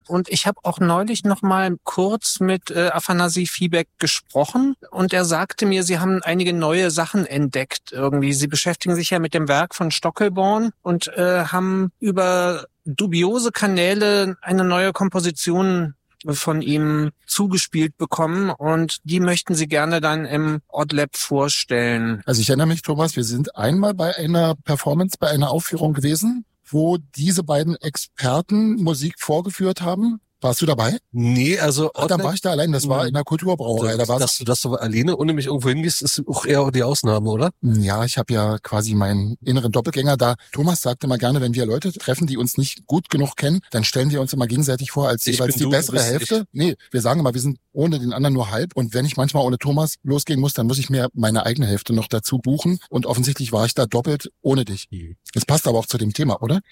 Und ich habe auch neulich noch mal kurz mit Afanasi Fibek gesprochen und er sagte mir, sie haben einige neue Sachen entdeckt irgendwie. Sie beschäftigen sich ja mit dem Werk von Stockelborn und haben über dubiose Kanäle eine neue Komposition von ihm zugespielt bekommen und die möchten sie gerne dann im Odd-Lab vorstellen. Also ich erinnere mich, Thomas, wir sind einmal bei einer Performance, bei einer Aufführung gewesen, wo diese beiden Experten Musik vorgeführt haben. Warst du dabei? Nee, also... Dann war ich da allein, das war in der Kulturbrauerei. Dass du alleine ohne mich irgendwo hingehst, ist auch eher die Ausnahme, oder? Ja, ich habe ja quasi meinen inneren Doppelgänger da. Thomas sagte mal gerne, wenn wir Leute treffen, die uns nicht gut genug kennen, dann stellen wir uns immer gegenseitig vor als jeweils die bessere Hälfte. Nee, wir sagen immer, wir sind ohne den anderen nur halb. Und wenn ich manchmal ohne Thomas losgehen muss, dann muss ich mir meine eigene Hälfte noch dazu buchen. Und offensichtlich war ich da doppelt ohne dich. Das passt aber auch zu dem Thema, oder?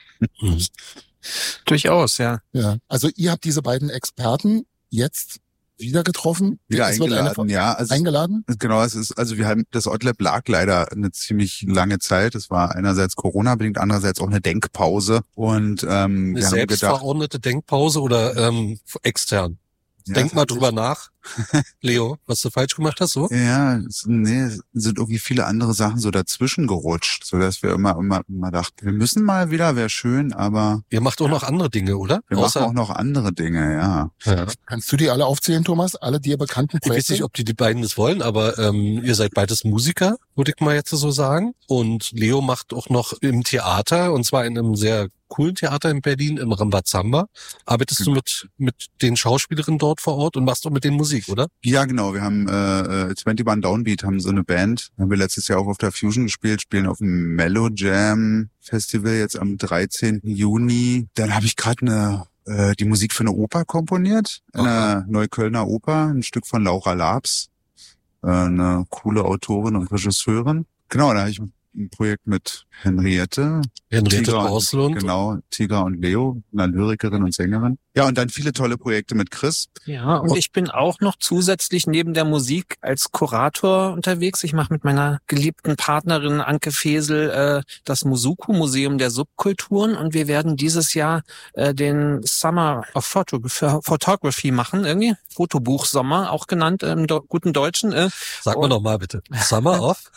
Durchaus, ja. Ja. Also ihr habt diese beiden Experten jetzt wieder getroffen? Wieder eingeladen, ja. Also eingeladen? Genau, wir haben, das Odd-Lab lag leider eine ziemlich lange Zeit. Es war einerseits Corona-bedingt, andererseits auch eine Denkpause. Und wir haben gedacht, selbstverordnete Denkpause oder extern? Ja, denk mal drüber nach, Leo, was du falsch gemacht hast, so? Ja, es sind irgendwie viele andere Sachen so dazwischen gerutscht, so dass wir immer dachten, wir müssen mal wieder, wäre schön, aber... Ihr macht auch noch andere Dinge, oder? Wir machen auch noch andere Dinge, ja. Kannst du die alle aufzählen, Thomas? Alle dir bekannten Projekte? Ich weiß nicht, ob die beiden das wollen, aber ihr seid beides Musiker, würde ich mal jetzt so sagen. Und Leo macht auch noch im Theater, und zwar in einem sehr coolen Theater in Berlin, im Rambazamba. Arbeitest du mit den Schauspielerinnen dort vor Ort und machst auch mit denen Musik, oder? Ja, genau. Wir haben 21 Downbeat, haben so eine Band. Haben wir letztes Jahr auch auf der Fusion gespielt, spielen auf dem Mellow Jam Festival jetzt am 13. Juni. Dann habe ich gerade die Musik für eine Oper komponiert, eine Neuköllner Oper, ein Stück von Laura Labs, eine coole Autorin und Regisseurin. Genau, da habe ich ein Projekt mit Henriette Borslund. Genau, Tiger und Leo, einer Lyrikerin und Sängerin. Ja, und dann viele tolle Projekte mit Chris. Ja, und ich bin auch noch zusätzlich neben der Musik als Kurator unterwegs. Ich mache mit meiner geliebten Partnerin Anke Fesel das Musuku-Museum der Subkulturen und wir werden dieses Jahr den Summer of Photography machen, irgendwie. Fotobuch-Sommer, auch genannt im guten Deutschen. Sag mal nochmal bitte. Summer of?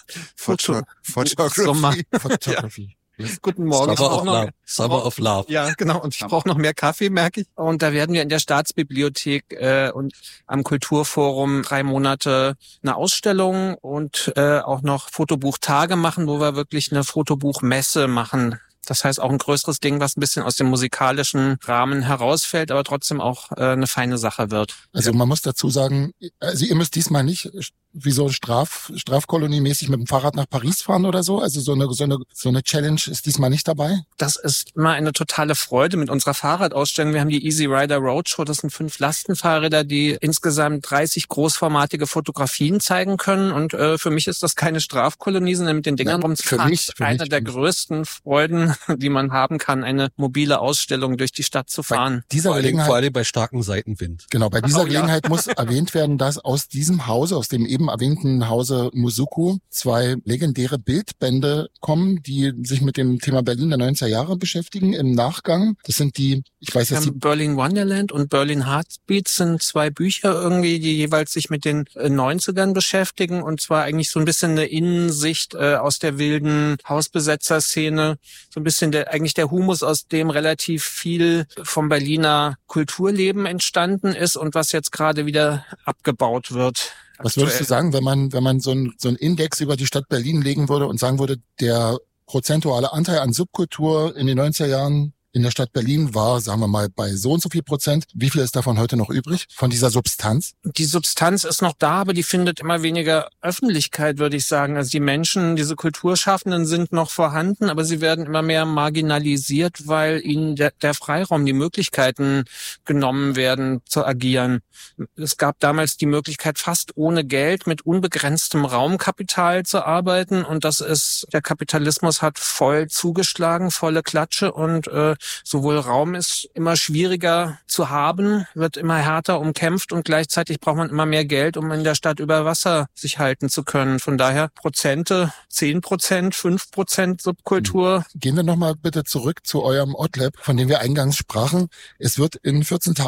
Photography. Guten Morgen. Summer of Love. Ja, genau. Und ich brauche noch mehr Kaffee, merke ich. Und da werden wir in der Staatsbibliothek und am Kulturforum 3 Monate eine Ausstellung und auch noch Fotobuchtage machen, wo wir wirklich eine Fotobuchmesse machen. Das heißt auch ein größeres Ding, was ein bisschen aus dem musikalischen Rahmen herausfällt, aber trotzdem auch eine feine Sache wird. Also man muss dazu sagen, also ihr müsst diesmal nicht wie so Strafkolonie-mäßig mit dem Fahrrad nach Paris fahren oder so. Also so eine Challenge ist diesmal nicht dabei. Das ist immer eine totale Freude mit unserer Fahrradausstellung. Wir haben die Easy Rider Roadshow. Das sind 5 Lastenfahrräder, die insgesamt 30 großformatige Fotografien zeigen können. Und für mich ist das keine Strafkolonie, sondern mit den Dingern rumzufahren. Eine der größten Freuden, die man haben kann, eine mobile Ausstellung durch die Stadt zu fahren. Vor allem bei starkem Seitenwind. Genau, bei dieser Gelegenheit muss erwähnt werden, dass aus diesem Hause, aus dem eben erwähnten Hause Musuku, 2 legendäre Bildbände kommen, die sich mit dem Thema Berlin der 90er Jahre beschäftigen im Nachgang. Das sind Berlin Wonderland und Berlin Heartbeats sind 2 Bücher irgendwie, die jeweils sich mit den 90ern beschäftigen und zwar eigentlich so ein bisschen eine Innensicht aus der wilden Hausbesetzerszene, so ein bisschen der Humus, aus dem relativ viel vom Berliner Kulturleben entstanden ist und was jetzt gerade wieder abgebaut wird. Was würdest du sagen, wenn man so einen Index über die Stadt Berlin legen würde und sagen würde, der prozentuale Anteil an Subkultur in den 90er Jahren in der Stadt Berlin war, sagen wir mal, bei so und so viel Prozent. Wie viel ist davon heute noch übrig, von dieser Substanz? Die Substanz ist noch da, aber die findet immer weniger Öffentlichkeit, würde ich sagen. Also die Menschen, diese Kulturschaffenden sind noch vorhanden, aber sie werden immer mehr marginalisiert, weil ihnen der Freiraum, die Möglichkeiten genommen werden, zu agieren. Es gab damals die Möglichkeit, fast ohne Geld mit unbegrenztem Raumkapital zu arbeiten und der Kapitalismus hat voll zugeschlagen, volle Klatsche und sowohl Raum ist immer schwieriger zu haben, wird immer härter umkämpft und gleichzeitig braucht man immer mehr Geld, um in der Stadt über Wasser sich halten zu können. Von daher Prozente, 10%, 5% Subkultur. Gehen wir nochmal bitte zurück zu eurem Odd-Lab, von dem wir eingangs sprachen. Es wird in 14 Tagen